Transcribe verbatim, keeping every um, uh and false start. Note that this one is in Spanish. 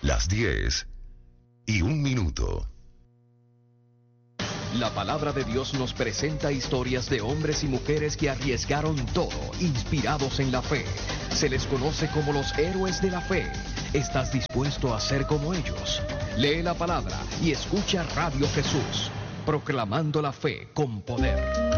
Las diez y un minuto. La palabra de Dios nos presenta historias de hombres y mujeres que arriesgaron todo, inspirados en la fe. Se les conoce como los héroes de la fe. ¿Estás dispuesto a ser como ellos? Lee la palabra y escucha Radio Jesús, proclamando la fe con poder.